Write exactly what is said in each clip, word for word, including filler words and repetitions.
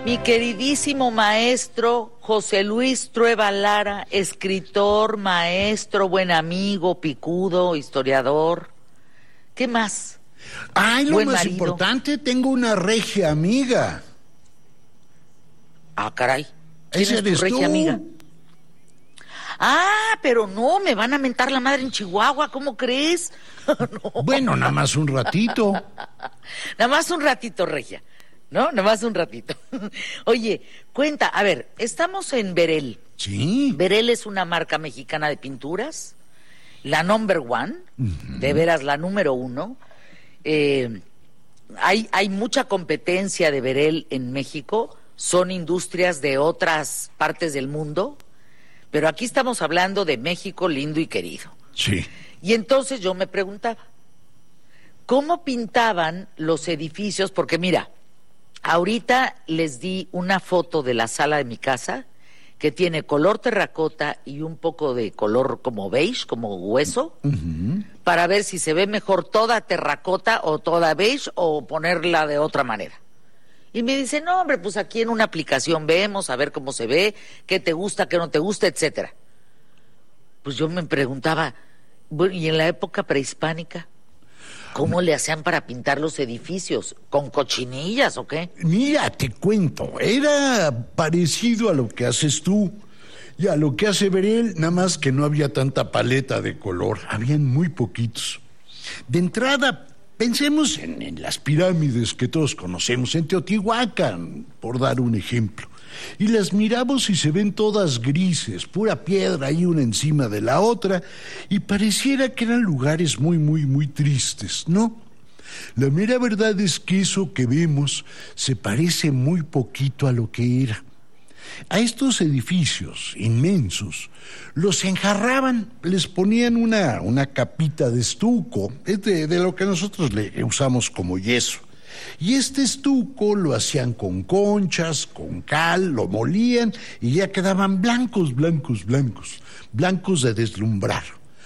Mi queridísimo maestro José Luis Trueba Lara, escritor, maestro, buen amigo, picudo, historiador. ¿Qué más? Ay, lo Buen más marido. importante, tengo una regia amiga. Ah, caray. ¿Quién Esa es tu eres regia tú. amiga? Ah, pero no, me van a mentar la madre en Chihuahua, ¿cómo crees? No. Bueno, nada más un ratito. Nada más un ratito, regia, ¿no? Nada más un ratito. Oye, cuenta, a ver, estamos en Berel. Sí. Berel es una marca mexicana de pinturas, la number one, uh-huh. De veras la número uno. Eh, hay, hay mucha competencia de Berel en México, son industrias de otras partes del mundo, pero aquí estamos hablando de México lindo y querido. Sí. Y entonces yo me preguntaba, ¿cómo pintaban los edificios? Porque mira, ahorita les di una foto de la sala de mi casa que tiene color terracota y un poco de color como beige, como hueso, uh-huh. Para ver si se ve mejor toda terracota o toda beige o ponerla de otra manera. Y me dice, no, hombre, pues aquí en una aplicación vemos, a ver cómo se ve, qué te gusta, qué no te gusta, etcétera. Pues yo me preguntaba, bueno, ¿y en la época prehispánica? ¿Cómo le hacían para pintar los edificios? ¿Con cochinillas o qué? Mira, te cuento, era parecido a lo que haces tú y a lo que hace Berel, nada más que no había tanta paleta de color, habían muy poquitos. De entrada, pensemos en, en las pirámides que todos conocemos, en Teotihuacán, por dar un ejemplo. Y las miramos y se ven todas grises, pura piedra ahí una encima de la otra, y pareciera que eran lugares muy, muy, muy tristes, ¿no? La mera verdad es que eso que vemos se parece muy poquito a lo que era. A estos edificios inmensos los enjarraban, les ponían una, una capita de estuco, de, de lo que nosotros le usamos como yeso. Y este estuco lo hacían con conchas, con cal, lo molían y ya quedaban blancos, blancos, blancos, blancos de deslumbrar.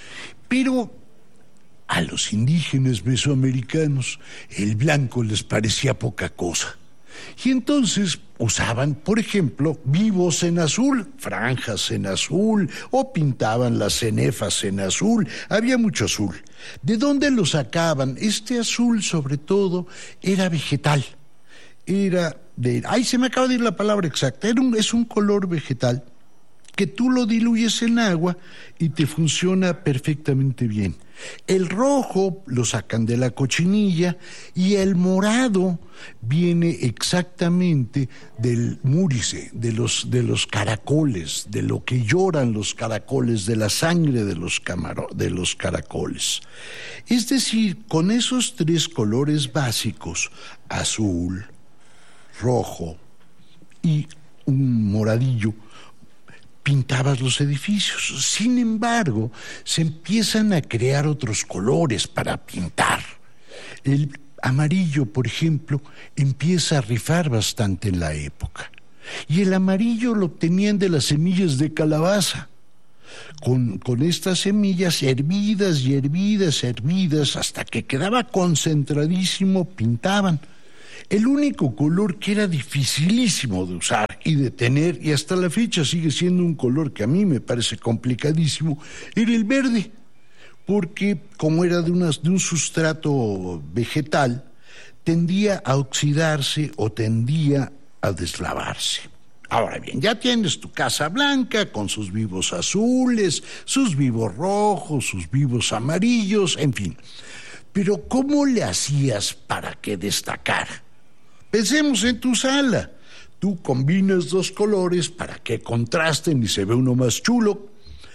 Pero a los indígenas mesoamericanos el blanco les parecía poca cosa. Y entonces usaban, por ejemplo, vivos en azul, franjas en azul, o pintaban las cenefas en azul, había mucho azul. ¿De dónde lo sacaban? Este azul, sobre todo, era vegetal, era de... ¡Ay, se me acaba de ir la palabra exacta! Era un, es un color vegetal que tú lo diluyes en agua y te funciona perfectamente bien. El rojo lo sacan de la cochinilla y el morado viene exactamente del múrice, de los, de los caracoles, de lo que lloran los caracoles, de la sangre de los, camaro, de los caracoles. Es decir, con esos tres colores básicos, azul, rojo y un moradillo, pintabas los edificios. Sin embargo, se empiezan a crear otros colores para pintar. El amarillo, por ejemplo, empieza a rifar bastante en la época. Y el amarillo lo obtenían de las semillas de calabaza. Con, con estas semillas hervidas y hervidas, hervidas, hasta que quedaba concentradísimo, pintaban. El único color que era dificilísimo de usar y de tener, y hasta la fecha sigue siendo un color que a mí me parece complicadísimo, era el verde, porque como era de, unas, de un sustrato vegetal, tendía a oxidarse o tendía a deslavarse. Ahora bien, ya tienes tu casa blanca con sus vivos azules, sus vivos rojos, sus vivos amarillos, en fin. Pero ¿cómo le hacías para que destacara? Pensemos en tu sala. Tú combinas dos colores para que contrasten y se ve uno más chulo.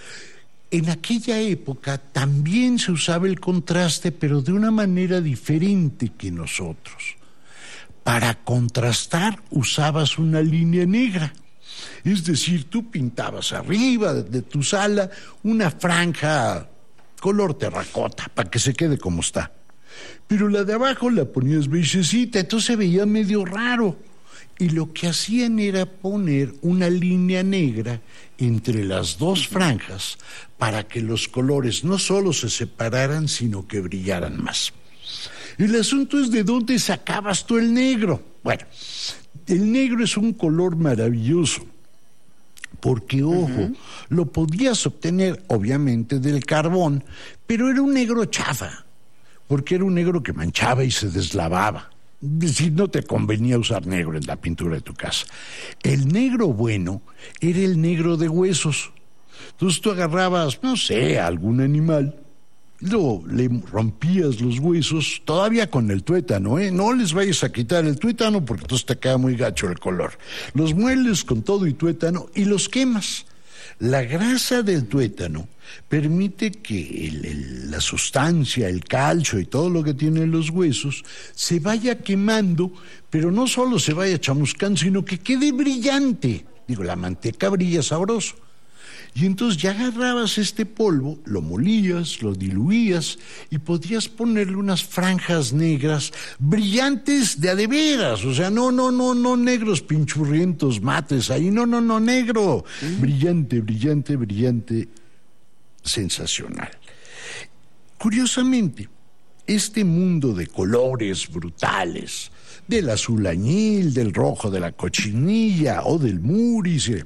En aquella época también se usaba el contraste, pero de una manera diferente que nosotros. Para contrastar usabas una línea negra. Es decir, tú pintabas arriba de tu sala una franja color terracota para que se quede como está. Pero la de abajo la ponías beigecita, entonces se veía medio raro. Y lo que hacían era poner una línea negra entre las dos franjas para que los colores no solo se separaran, sino que brillaran más. El asunto es de dónde sacabas tú el negro. Bueno, El negro es un color maravilloso, porque, ojo, uh-huh. lo podías obtener, obviamente, del carbón, pero era un negro chafa, porque era un negro que manchaba y se deslavaba. Es decir, no te convenía usar negro en la pintura de tu casa. El negro bueno era el negro de huesos. Entonces tú agarrabas, no sé, algún animal, luego le rompías los huesos, todavía con el tuétano, ¿eh? No les vayas a quitar el tuétano porque entonces te queda muy gacho el color. Los mueles con todo y tuétano y los quemas. La grasa del tuétano permite que el, el, la sustancia, el calcio y todo lo que tienen los huesos se vaya quemando, pero no solo se vaya chamuscando, sino que quede brillante. Digo, la manteca brilla sabroso. Y entonces ya agarrabas este polvo, lo molías, lo diluías y podías ponerle unas franjas negras brillantes de a de veras. O sea, no, no, no, no negros pinchurrientos mates ahí, no, no, no, negro. Mm. Brillante, brillante, brillante, sensacional. Curiosamente, este mundo de colores brutales, del azul añil, del rojo de la cochinilla o del múrice,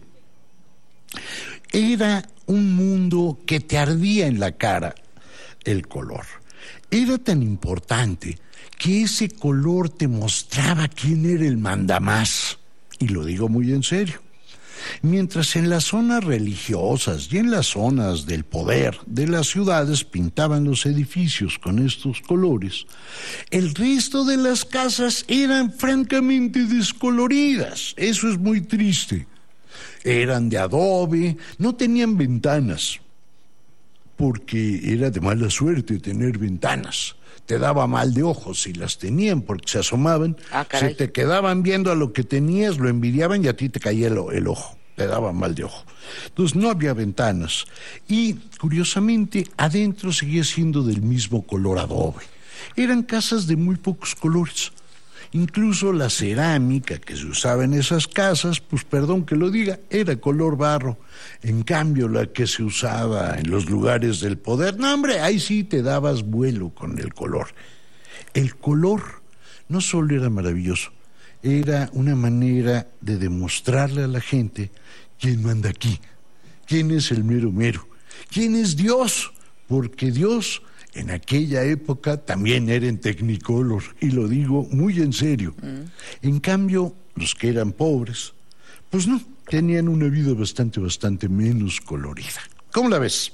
era un mundo que te ardía en la cara el color. Era tan importante que ese color te mostraba quién era el mandamás. Y lo digo muy en serio. Mientras en las zonas religiosas y en las zonas del poder de las ciudades pintaban los edificios con estos colores, el resto de las casas eran francamente descoloridas. Eso es muy triste. Eran de adobe, no tenían ventanas, porque era de mala suerte tener ventanas. Te daba mal de ojos si las tenían, porque se asomaban, ah, se te quedaban viendo a lo que tenías, lo envidiaban y a ti te caía el, el ojo, te daba mal de ojo. Entonces no había ventanas. Y, curiosamente, adentro seguía siendo del mismo color adobe. Eran casas de muy pocos colores. Incluso la cerámica que se usaba en esas casas, pues perdón que lo diga, era color barro. En cambio, la que se usaba en los lugares del poder, no hombre, ahí sí te dabas vuelo con el color. El color no solo era maravilloso, era una manera de demostrarle a la gente quién manda aquí, quién es el mero mero, quién es Dios, porque Dios en aquella época también era en Technicolor, y lo digo muy en serio. Mm. En cambio, los que eran pobres, pues no, tenían una vida bastante, bastante menos colorida. ¿Cómo la ves?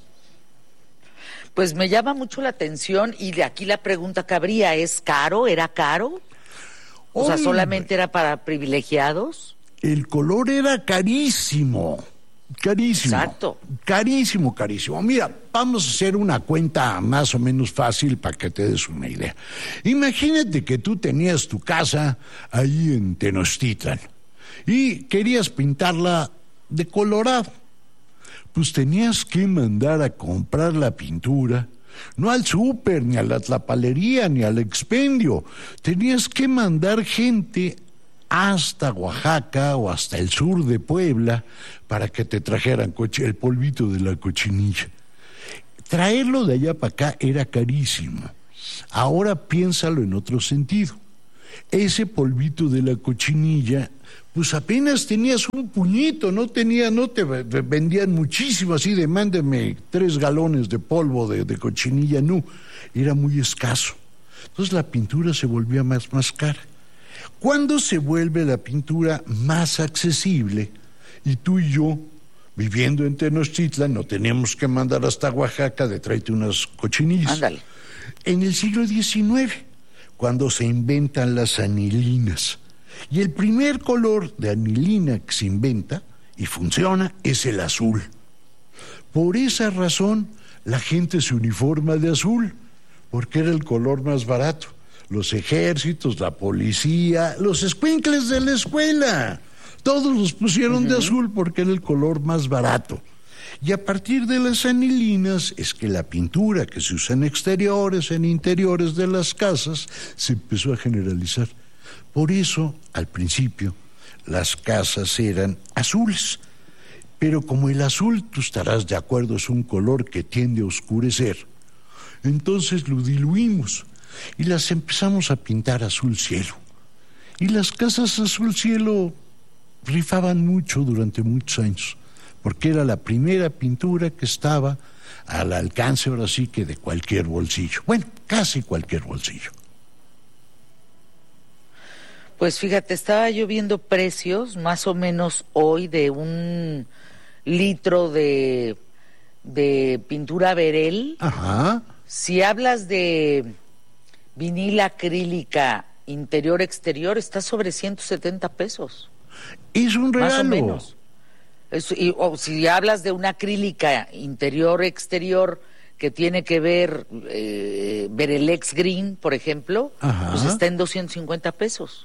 Pues me llama mucho la atención, y de aquí la pregunta cabría, ¿es caro? ¿Era caro? O Hombre, sea, ¿solamente era para privilegiados? El color era carísimo. Carísimo. Exacto. Carísimo, carísimo. Mira, vamos a hacer una cuenta más o menos fácil para que te des una idea. Imagínate que tú tenías tu casa ahí en Tenochtitlan y querías pintarla de colorado. Pues tenías que mandar a comprar la pintura, no al súper, ni a la tlapalería, ni al expendio. Tenías que mandar gente hasta Oaxaca o hasta el sur de Puebla para que te trajeran coche, el polvito de la cochinilla. Traerlo de allá para acá era carísimo. Ahora piénsalo en otro sentido. Ese polvito de la cochinilla, pues apenas tenías un puñito, no tenía, no te vendían muchísimo así de mándeme tres galones de polvo de, de cochinilla, no, era muy escaso. Entonces la pintura se volvía más, más cara. ¿Cuándo se vuelve la pintura más accesible? Y tú y yo, viviendo en Tenochtitlan, no teníamos que mandar hasta Oaxaca de tráete unas cochinillas. Ándale. En el siglo diecinueve, cuando se inventan las anilinas. Y el primer color de anilina que se inventa y funciona es el azul. Por esa razón, la gente se uniforma de azul, porque era el color más barato. Los ejércitos, la policía, los escuincles de la escuela, todos los pusieron uh-huh. de azul porque era el color más barato. Y a partir de las anilinas es que la pintura que se usa en exteriores, en interiores de las casas, se empezó a generalizar. Por eso, al principio, las casas eran azules. Pero como el azul, tú estarás de acuerdo, es un color que tiende a oscurecer, entonces lo diluimos y las empezamos a pintar azul cielo. Y las casas azul cielo rifaban mucho durante muchos años, porque era la primera pintura que estaba al alcance, ahora sí, que de cualquier bolsillo. Bueno, casi cualquier bolsillo. Pues fíjate, estaba yo viendo precios más o menos hoy de un litro de, de pintura Verel. Ajá. Si hablas de vinil acrílica interior-exterior, está sobre ciento setenta pesos. Es un regalo. Más o menos. Es, y, o si hablas de una acrílica interior-exterior que tiene que ver eh, Verelex Green, por ejemplo, Ajá. pues está en doscientos cincuenta pesos.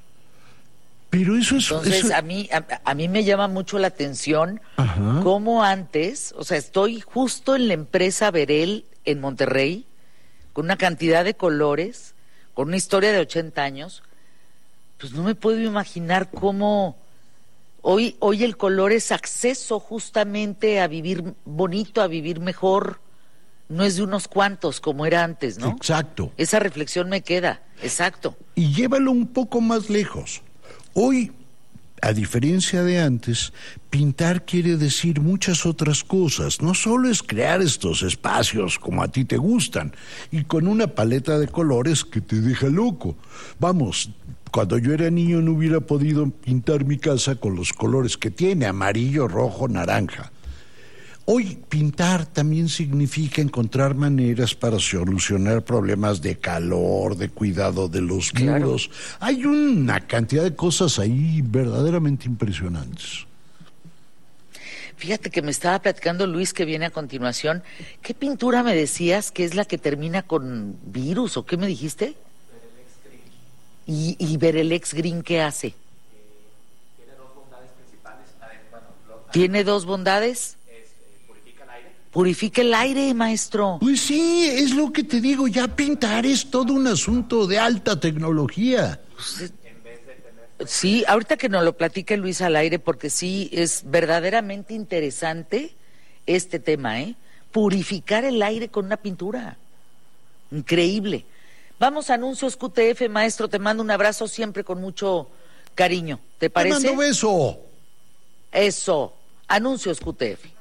Pero eso es... Entonces, eso... a mí a, a mí me llama mucho la atención Ajá. cómo antes, o sea, estoy justo en la empresa Verel en Monterrey, con una cantidad de colores, con una historia de ochenta años, pues no me puedo imaginar cómo hoy, hoy el color es acceso justamente a vivir bonito, a vivir mejor, no es de unos cuantos como era antes, ¿no? Exacto. Esa reflexión me queda, exacto. Y llévalo un poco más lejos. Hoy, a diferencia de antes, pintar quiere decir muchas otras cosas. No solo es crear estos espacios como a ti te gustan y con una paleta de colores que te deja loco. Vamos, cuando yo era niño no hubiera podido pintar mi casa con los colores que tiene, amarillo, rojo, naranja. Hoy pintar también significa encontrar maneras para solucionar problemas de calor, de cuidado de los muros. Claro. Hay una cantidad de cosas ahí verdaderamente impresionantes. Fíjate que me estaba platicando Luis, que viene a continuación. ¿Qué pintura me decías que es la que termina con virus o qué me dijiste? Verelex Green. ¿Y, y Verelex Green qué hace? Eh, tiene dos bondades principales. Bueno, lo, ¿Tiene dos bondades? Purifica el aire, maestro. Pues sí, es lo que te digo, ya pintar es todo un asunto de alta tecnología. Pues, sí, ahorita que nos lo platique Luis al aire, porque sí es verdaderamente interesante este tema, ¿eh? Purificar el aire con una pintura. Increíble. Vamos a anuncios Q T F, maestro, te mando un abrazo siempre con mucho cariño. ¿Te parece? Te mando beso. Eso, anuncios Q T F.